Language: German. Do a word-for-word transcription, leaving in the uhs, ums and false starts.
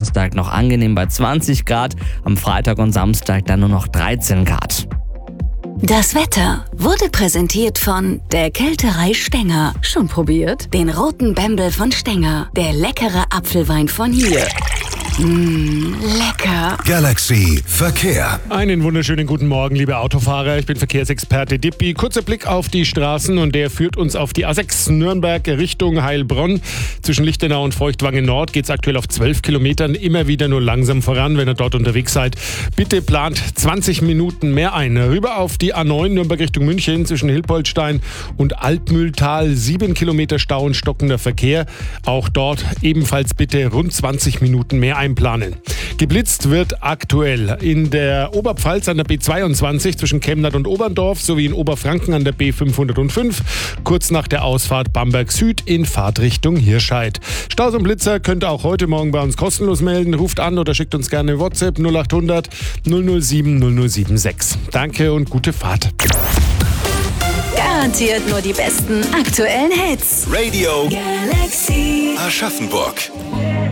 Donnerstag noch angenehm bei zwanzig Grad, am Freitag und Samstag dann nur noch dreizehn Grad. Das Wetter wurde präsentiert von der Kälterei Stenger. Schon probiert? Den roten Bembel von Stenger. Der leckere Apfelwein von hier. Mmh, lecker. Galaxy Verkehr. Einen wunderschönen guten Morgen, liebe Autofahrer. Ich bin Verkehrsexperte Dippi. Kurzer Blick auf die Straßen und der führt uns auf die A sechs Nürnberg Richtung Heilbronn. Zwischen Lichtenau und Feuchtwangen Nord geht es aktuell auf zwölf Kilometern. Immer wieder nur langsam voran, wenn ihr dort unterwegs seid. Bitte plant zwanzig Minuten mehr ein. Rüber auf die A neun Nürnberg Richtung München zwischen Hilpoltstein und Altmühltal. sieben Kilometer Stau und stockender Verkehr. Auch dort ebenfalls bitte rund zwanzig Minuten mehr einplanen. Geblitzt wird aktuell in der Oberpfalz an der B zweiundzwanzig zwischen Chemnat und Oberndorf sowie in Oberfranken an der B fünfhundertfünf, kurz nach der Ausfahrt Bamberg Süd in Fahrtrichtung Hirscheid. Staus und Blitzer könnt ihr auch heute Morgen bei uns kostenlos melden. Ruft an oder schickt uns gerne WhatsApp null acht hundert null null sieben null null sieben sechs. Danke und gute Fahrt. Garantiert nur die besten aktuellen Hits. Radio Galaxy Aschaffenburg.